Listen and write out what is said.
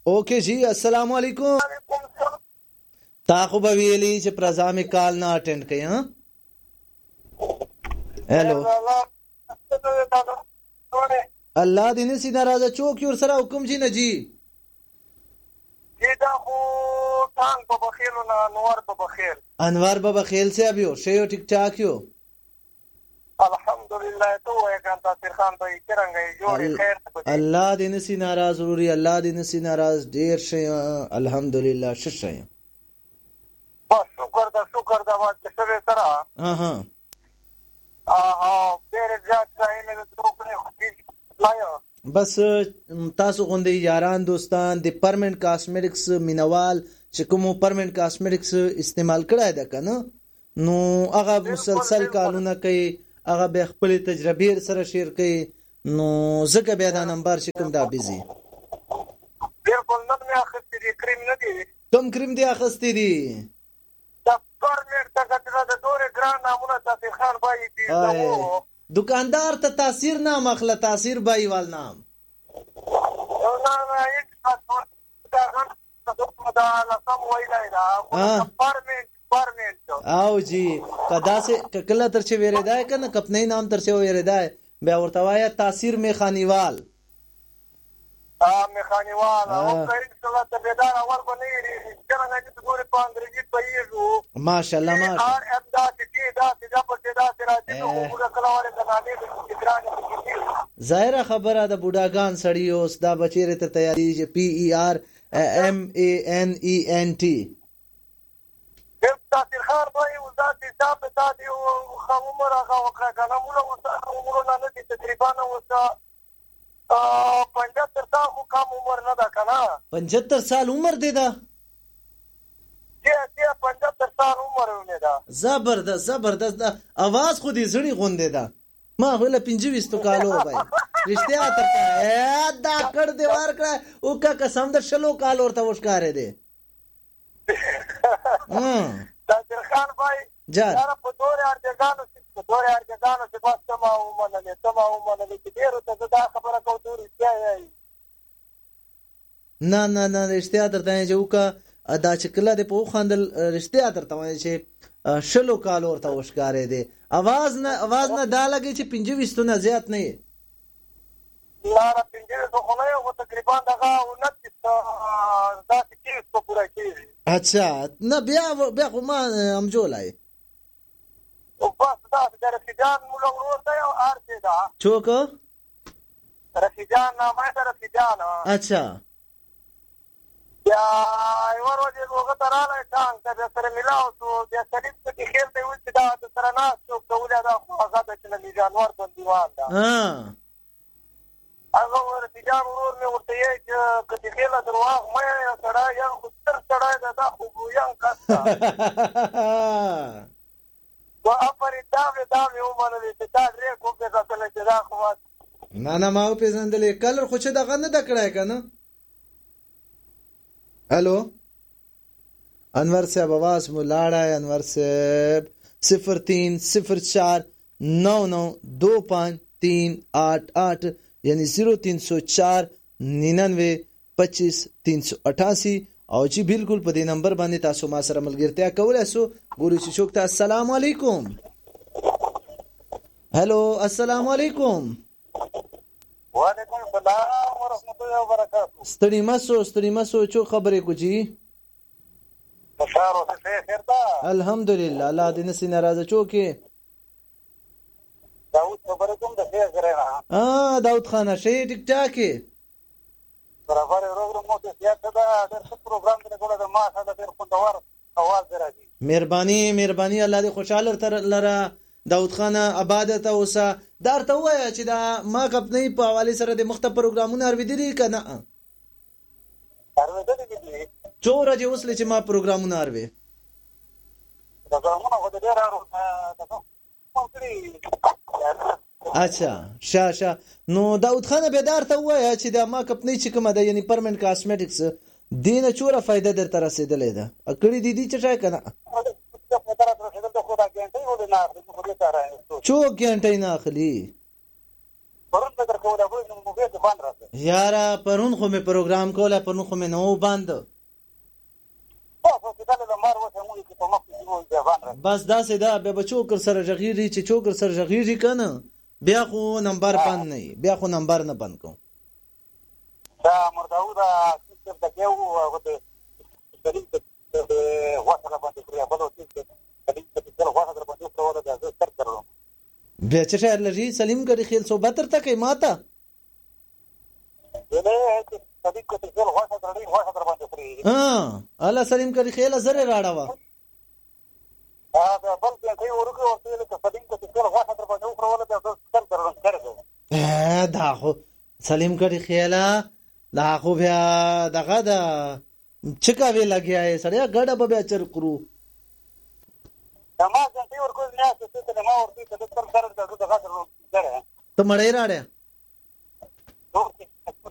اوکے جی السلام علیکم. تا خو به ویلی چې پرزامي کال نه اټینډ کړي ها. هلو الله دې نسی ناراضه چوک ور سره حکم جی نه جی دا خو تان په بخیل او انوار په بخیل. انوار بابا خیل سے ابھی ہو شیو ٹھیک ٹھاک ہو الحمدلله. تو وای کان تاثیر خان به څنګه جوړی خیر ته الله دې نسی ناراض ضروري الله دې نسی ناراض ډیر شي الحمدلله ششه شکر دا چې سره سره ها ها ډیر ځات ځای نه دوکړې خو لایا بس تاسو غوندي یاران دوستان د پرمننٹ کاسمیټکس مینوال چې کوم پرمننٹ کاسمیټکس استعمال کړای دا کنه نو هغه مسلسل کارونه کوي هغه به خپل تجربې سره شیر کوي نو زګه به دا نمبر چې کوم دا بيزي بالکل نه مې اخستې دي کریم نه دي کوم کریم دی اخستې دي دا پرمننٹ څنګه د دورې ګران نامونه تاثیر خان بای دي دکاندار ته تاثیر نام اخله تاثیر بای وال نام او جی کدا سے کله تر چې ویریدای کنه کپنی نام تر چې ویریدای بیا ورته وایا تاثیر میخانیوال میخانیوال او کین څه ته بدار اول باندې څنګه چې ګورې په انګریزي پېژو ماشاءالله ماشاءالله ار ام دا چې دا په دا راځي نو موږ کله وره کنالې د ګرانه ظاهره خبره د بوډاګان سړی اوس دا بچیره ته تیاری چې پی ای آر ام ای ان ای ان ټی تاثیر خان وای او ذات حساب ته دی او خمر هغه وکړه کنه موږ عمرونه نه دي تقریبا اوسه 75 سال خو کم عمر نه ده کنه 75 سال عمر دی دا چې 75 سال عمر ونه ده زبردست आवाज خو دې زړی غوندې ده ما هله 25 کالو وای رښتیا ترته دا کړ دی ور کړ او کا قسم در شلو کال ورته وښکارې دی تاثیر خان بھائی جان په دورې ارجګانو چې بس تمام ومنلې چې ډیرو ته دا خبره کوو ته رښتیا یې نه رښتیا درته چې وکا دا چې کله د په خواندل رښتیا درته وای چې شلو کال ورته وښکارې دی आवाज نه دا لګي چې 25 نه زیات نه یې لاره 25 خو نه یو تقریبا دغه 29 دا چې په پوره کېږي اچھا نه بیا خو ما امجولای او بس دا د رفیجان مولا ورته یو ارته دا چوک رفیجان نامه ده رفیجان اچھا یا ورته وګ تراله څنګه د سره ملاو ته د سړي په خیر ته وځي دا د سره نه څوک دوله دا هغه د چنه جانور باندې دا هغه ورته جام ورور مې ورته یې چې کدي خېله درواغ مې سره یا خو سره دا خو یان کاستا وافرې دا مې ومنلې چې دا ډېر کوم څه کله چې دا خو نه ما په زندلې کلر خو چې دغه نه دکړای کنه الو انور صاحب आवाज مو لاړه انور صاحب 0304992538 یعنی 0304 99 25 388 او چې بالکل په دې نمبر باندې تاسو ما سره ملګرتیا کولای شو ګورو چې شوکته السلام علیکم هلو السلام علیکم وعلیکم السلام ورحمۃ اللہ وبرکاتہ ستړي مسو چو خبرې کو جی بشارو څه خیر ده الحمدلله الله دې نسی ناراضه چوکې داود خبره کوم د خیر سره نه داود خان شي ټیک ټاک برابر ورو مو ته سیاست دا د پروګرام کې کوله د ما سره ډېر خوندور اواز راځي مهرباني الله دې خوشاله تر لره داود خان عبادت اوسه درته وای چې دا ما خپنې په حواله سره د مخته پروګرامونه ارویدلی کنه ارویدلی چور چې اوسله چې ما پروګرامونه اروي پروګرامونه خو ډېر اچھا شا نو داود خان به درته وای چې دا ما خپنې چې کومه ده یعنی پرمننٹ کاسمیټکس دینه چوره فائدہ درته رسیدلې ده اکړی دي چې چای کنه چو ګنټه نه اخلي پرون به در کوله وای نو موږ ته باندې راځي یاره پرون خو مې پروګرام کوله پرون خو مې نو باند تاسو چې کله د مار وته موږ چې په مخ کې وای بیا باندې بس داسې دا بیا به چوکر سره ژغېږي چې چوکر سره ژغېږي که نه بیا خو نمبر بند نه وي بیا خو نمبر نه بند کوم دا مرداو دا سیستم د کېو هغه د سړي د غوښه باندې پرې بلو چې سړي د غوښه در باندې پروله دا زه سر کړم بیا چې شاید لږی سلیم کړي خیل صحبت درته کوي ماته دې سړي کو ته غوښه درې غوښه در باندې پرې الله سلیم کړي خیل زره راړه دا بل څه کوي ورکه ورته له سړي کو ته غوښه در باندې پروله دا زه سر کړم دا خو سلیم کړي خیاله دا خو بیا دغه دا چکا وی لګیا یې سړیا ګډه به بیا چر کرو ما ځکه ورکو نه څه ته ما ورته ته تر سره دغه سره ته مړې راړې